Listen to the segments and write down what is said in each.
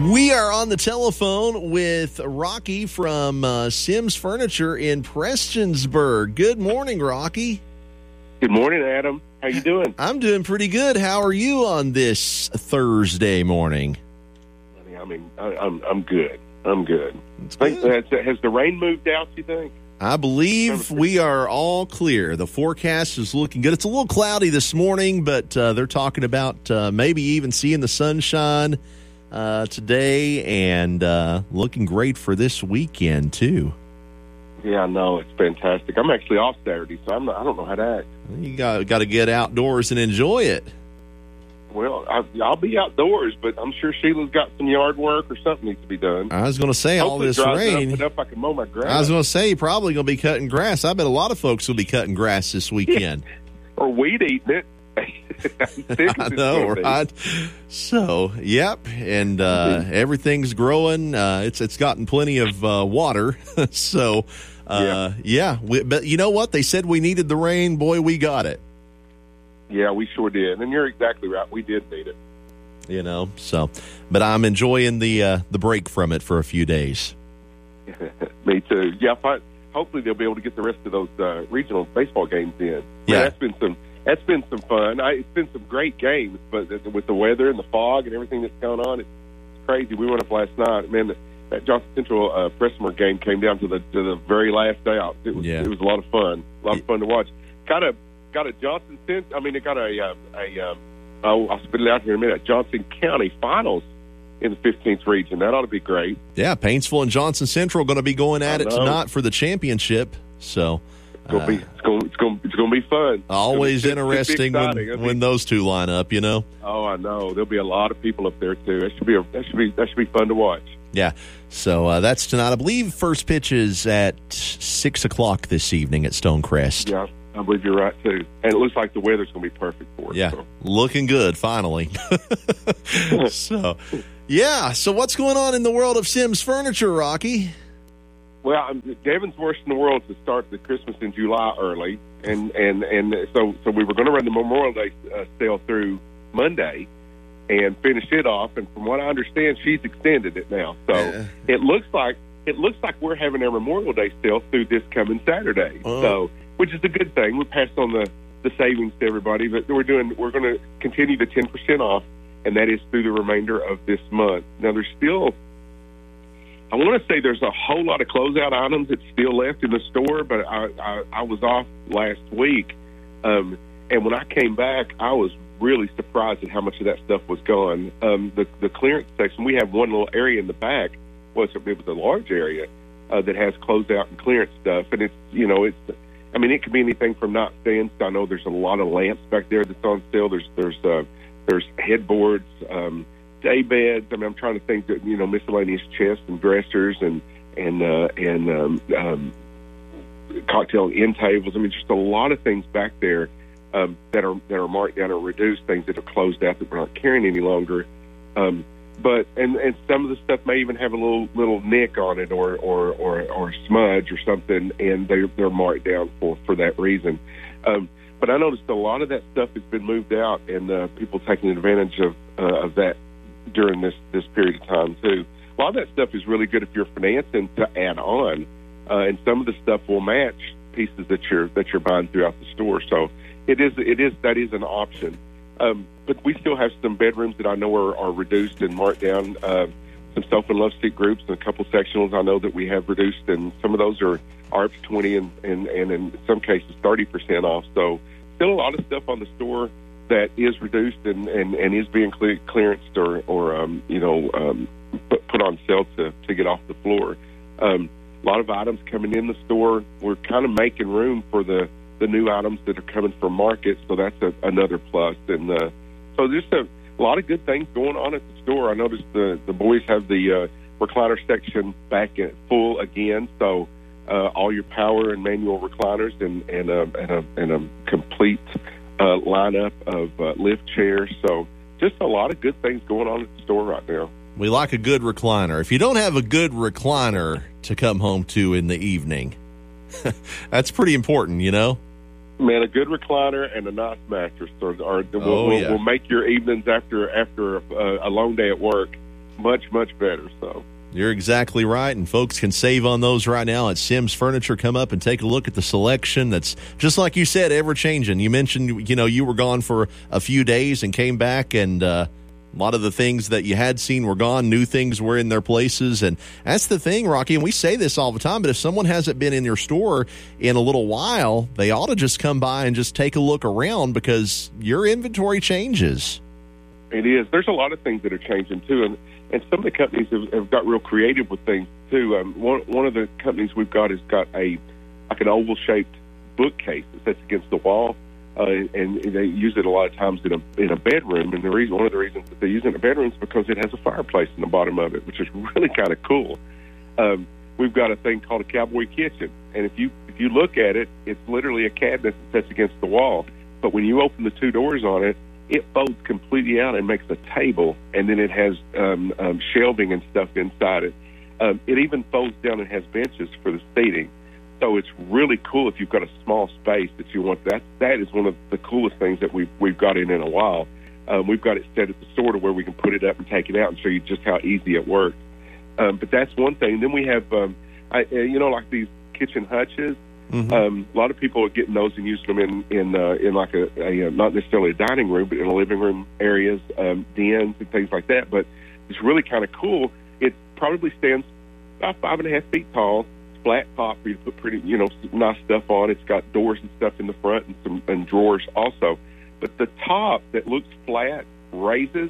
We are on the telephone with Rocky from Sims Furniture in Prestonsburg. Good morning, Rocky. Good morning, Adam. How you doing? I'm doing pretty good. How are you on this Thursday morning? I mean, I'm good. I'm good. Has the rain moved out, you think? I believe we are all clear. The forecast is looking good. It's a little cloudy this morning, but they're talking about maybe even seeing the sunshine today, and looking great for this weekend too. Yeah, I know, it's fantastic. I'm actually off Saturday, so I don't know how to act. You got to get outdoors and enjoy it. Well, I'll be outdoors, but I'm sure Sheila's got some yard work or something needs to be done. I was going to say, hopefully all this rain. Up, I can mow my grass. I was going to say, you're probably going to be cutting grass. I bet a lot of folks will be cutting grass this weekend. Or weed eating it. I know, right? So, yep, and everything's growing. It's gotten plenty of water. So, yeah. But you know what? They said we needed the rain. Boy, we got it. Yeah, we sure did. And you're exactly right. We did need it. You know, so. But I'm enjoying the break from it for a few days. Me too. Yeah, hopefully they'll be able to get the rest of those regional baseball games in. Yeah. That's been some fun. It's been some great games, but with the weather and the fog and everything that's going on, it's crazy. We went up last night. Man, that Johnson Central Prestonburg game came down to the very last out. It was a lot of fun. A lot of fun to watch. Got a Johnson Central. I mean, it got I'll spit it out here in a minute. Johnson County Finals in the 15th region. That ought to be great. Yeah, Paintsville and Johnson Central going to be going at it tonight for the championship. So. It's going to be fun. Always interesting when those two line up, you know. Oh, I know. There'll be a lot of people up there too. That should be fun to watch. Yeah. So that's tonight. I believe first pitch is at 6:00 this evening at Stonecrest. Yeah, I believe you're right too. And it looks like the weather's going to be perfect for it. Yeah, so. Looking good finally. So what's going on in the world of Sims Furniture, Rocky? Well, Devin's worst in the world to start the Christmas in July early, and so we were going to run the Memorial Day sale through Monday and finish it off. And from what I understand, she's extended it now. So it looks like we're having our Memorial Day sale through this coming Saturday. So, which is a good thing. We passed on the savings to everybody, but we're going to continue the 10% off, and that is through the remainder of this month. Now, there's still. I want to say there's a whole lot of closeout items that's still left in the store, but I was off last week, and when I came back, I was really surprised at how much of that stuff was gone. The clearance section, we have one little area in the back. It was a large area that has closeout and clearance stuff, and it could be anything from nightstands. I know there's a lot of lamps back there that's on sale. There's headboards. Day beds. I mean, I'm trying to think that miscellaneous chests and dressers and cocktail end tables. I mean, just a lot of things back there that are marked down or reduced, things that are closed out that we're not carrying any longer. But some of the stuff may even have a little nick on it or smudge or something, and they're marked down for that reason. But I noticed a lot of that stuff has been moved out, and people taking advantage of that during this period of time too. A lot of that stuff is really good if you're financing to add on, and some of the stuff will match pieces that you're buying throughout the store. So that is an option. But we still have some bedrooms that I know are reduced and marked down. Some self and love seat groups and a couple sectionals I know that we have reduced, and some of those are up to 20 and in some cases 30% off. So still a lot of stuff on the store that is reduced and is being clearanced or put on sale to get off the floor. A lot of items coming in the store. We're kind of making room for the new items that are coming from market, so that's another plus. And so there's a lot of good things going on at the store. I noticed the boys have the recliner section back at full again, so all your power and manual recliners and a complete lineup of lift chairs. So just a lot of good things going on at the store right now. We like a good recliner. If you don't have a good recliner to come home to in the evening, that's pretty important, you know? Man, a good recliner and a nice mattress will make your evenings after a long day at work much better. So you're exactly right, and folks can save on those right now at Sims Furniture. Come up and take a look at the selection that's, just like you said, ever-changing. You mentioned, you were gone for a few days and came back, and a lot of the things that you had seen were gone. New things were in their places, and that's the thing, Rocky, and we say this all the time, but if someone hasn't been in your store in a little while, they ought to just come by and just take a look around, because your inventory changes. It is. There's a lot of things that are changing, too, and some of the companies have got real creative with things, too. One of the companies we've got has got an oval-shaped bookcase that sits against the wall, and they use it a lot of times in a bedroom. And one of the reasons that they use it in a bedroom is because it has a fireplace in the bottom of it, which is really kind of cool. We've got a thing called a cowboy kitchen, and if you look at it, it's literally a cabinet that sits against the wall. But when you open the two doors on it, it folds completely out and makes a table, and then it has shelving and stuff inside it. It even folds down and has benches for the seating. So it's really cool if you've got a small space that you want. That is one of the coolest things that we've got in a while. We've got it set at the store to where we can put it up and take it out and show you just how easy it works. But that's one thing. Then we have, like these kitchen hutches. Mm-hmm. A lot of people are getting those and using them in like a not necessarily a dining room, but in a living room areas, dens and things like that. But it's really kind of cool. It probably stands about 5.5 feet tall, flat top where you put pretty, nice stuff on. It's got doors and stuff in the front and drawers also. But the top that looks flat raises,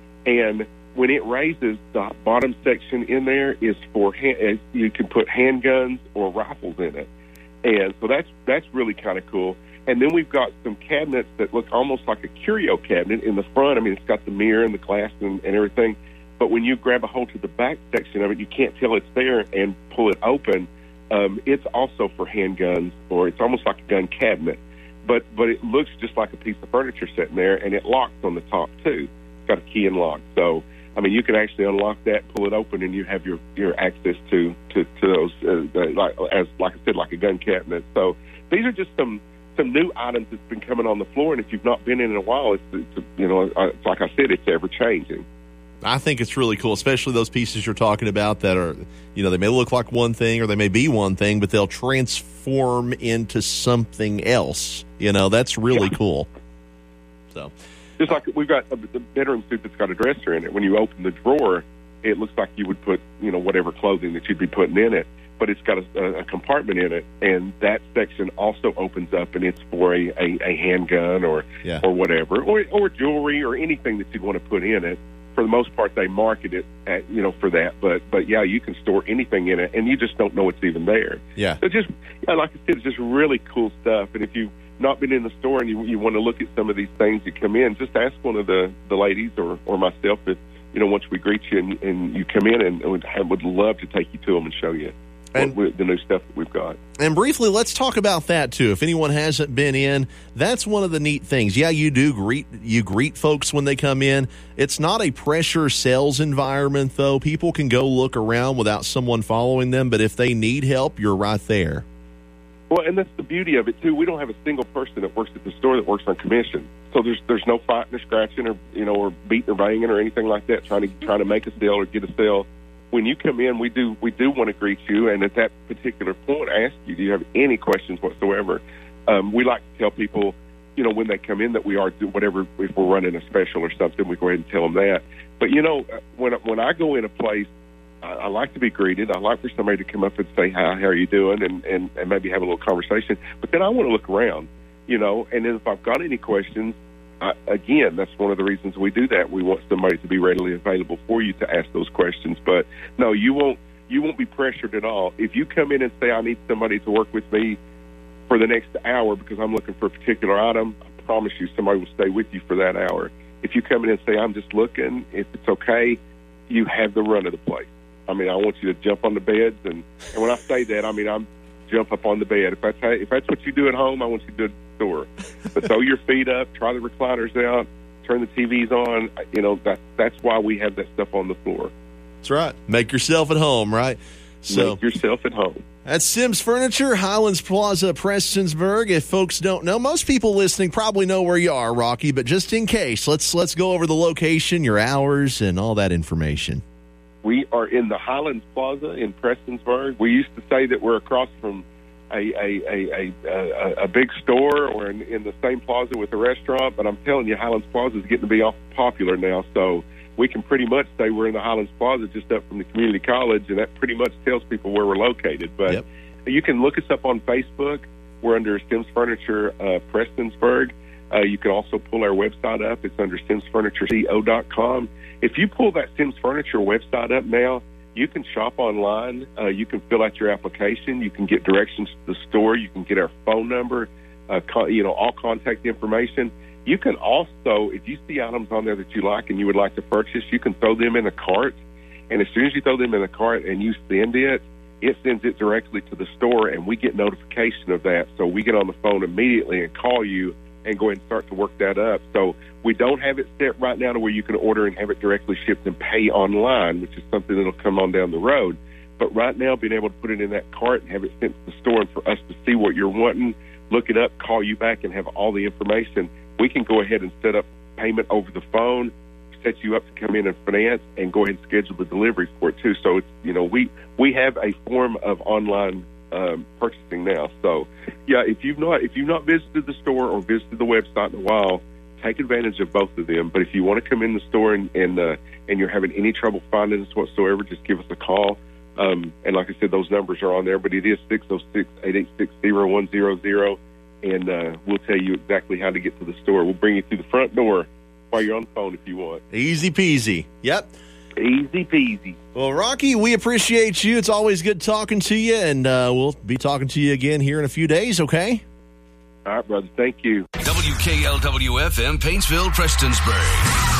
and when it raises, the bottom section in there is for you can put handguns or rifles in it. And so that's really kind of cool. And then we've got some cabinets that look almost like a curio cabinet in the front. I mean, it's got the mirror and the glass and everything. But when you grab a hold to the back section of it, you can't tell it's there and pull it open. It's also for handguns, or it's almost like a gun cabinet. But it looks just like a piece of furniture sitting there, and it locks on the top, too. It's got a key and lock. So, I mean, you can actually unlock that, pull it open, and you have your access to those, like I said, like a gun cabinet. So these are just some new items that's been coming on the floor, and if you've not been in a while, it's like I said, it's ever-changing. I think it's really cool, especially those pieces you're talking about that are, they may look like one thing or they may be one thing, but they'll transform into something else. That's really cool. So, just like we've got the bedroom suite that's got a dresser in it. When you open the drawer, it looks like you would put, whatever clothing that you'd be putting in it, but it's got a compartment in it, and that section also opens up, and it's for a handgun or whatever, or jewelry or anything that you'd want to put in it. For the most part, they market it for that. But yeah, you can store anything in it, and you just don't know it's even there. Yeah. So just, like I said, it's just really cool stuff. And if you've not been in the store and you want to look at some of these things that come in, just ask one of the ladies or myself if, once we greet you and you come in, and would love to take you to them and show you the new stuff that we've got. And briefly, let's talk about that, too. If anyone hasn't been in, that's one of the neat things. Yeah, you greet folks when they come in. It's not a pressure sales environment, though. People can go look around without someone following them, but if they need help, you're right there. Well, and that's the beauty of it, too. We don't have a single person that works at the store that works on commission. So there's no fighting or scratching or beating or banging or anything like that, trying to make a sale or get a sale. When you come in, we do want to greet you, and at that particular point, ask you, do you have any questions whatsoever? We like to tell people, when they come in that we are whatever, if we're running a special or something, we go ahead and tell them that. But, when I go in a place, I like to be greeted. I like for somebody to come up and say, hi, how are you doing, and maybe have a little conversation. But then I want to look around, and then if I've got any questions, again, that's one of the reasons we do that. We want somebody to be readily available for you to ask those questions. But no, you won't be pressured at all. If you come in and say, I need somebody to work with me for the next hour because I'm looking for a particular item, I promise you somebody will stay with you for that hour. If you come in and say, I'm just looking, if it's okay, you have the run of the place. I mean, I want you to jump on the beds, and when I say that, I mean, I'm jump up on the bed. If that's what you do at home, I want you to do it at the store. But throw your feet up, try the recliners out, turn the TVs on. That's why we have that stuff on the floor. That's right. Make yourself at home, right? So make yourself at home. That's Sims Furniture, Highlands Plaza, Prestonsburg. If folks don't know, most people listening probably know where you are, Rocky, but just in case, let's go over the location, your hours, and all that information. We are in the Highlands Plaza in Prestonsburg. We used to say that we're across from a big store or in the same plaza with a restaurant, but I'm telling you, Highlands Plaza is getting to be awful popular now, so we can pretty much say we're in the Highlands Plaza just up from the community college, and that pretty much tells people where we're located. But you can look us up on Facebook. We're under Sims Furniture Prestonsburg. You can also pull our website up. It's under simsfurnitureco.com. If you pull that Sims Furniture website up now, you can shop online. You can fill out your application. You can get directions to the store. You can get our phone number, all contact information. You can also, if you see items on there that you like and you would like to purchase, you can throw them in a cart. And as soon as you throw them in a cart and you send it, it sends it directly to the store, and we get notification of that. So we get on the phone immediately and call you and go ahead and start to work that up. So we don't have it set right now to where you can order and have it directly shipped and pay online, which is something that'll come on down the road. But right now, being able to put it in that cart and have it sent to the store and for us to see what you're wanting, look it up, call you back, and have all the information, we can go ahead and set up payment over the phone, set you up to come in and finance, and go ahead and schedule the delivery for it too. So it's, we have a form of online purchasing now. So yeah, if you've not visited the store or visited the website in a while, take advantage of both of them. But if you want to come in the store and you're having any trouble finding us whatsoever, just give us a call. And like I said, those numbers are on there, but it is 606-886-0100, and we'll tell you exactly how to get to the store. We'll bring you through the front door while you're on the phone if you want. Easy peasy. Yep. Easy peasy. Well, Rocky, we appreciate you. It's always good talking to you, and we'll be talking to you again here in a few days, okay? All right, brother. Thank you. WKLWFM, Paintsville, Prestonsburg.